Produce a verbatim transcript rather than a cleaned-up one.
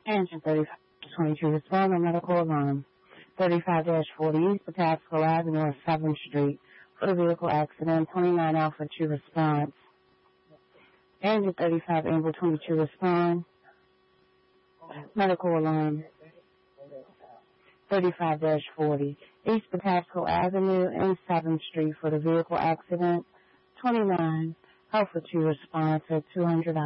Engine thirty-five twenty-two, respond on medical alarm. thirty-five forty East Patapsco Avenue or seventh Street for the vehicle accident. twenty-nine Alpha two response. Engine thirty-five Amber twenty-two, respond. Medical alarm. thirty-five forty East Patapsco Avenue and seventh Street for the vehicle accident. twenty-nine Alpha two response at two hundred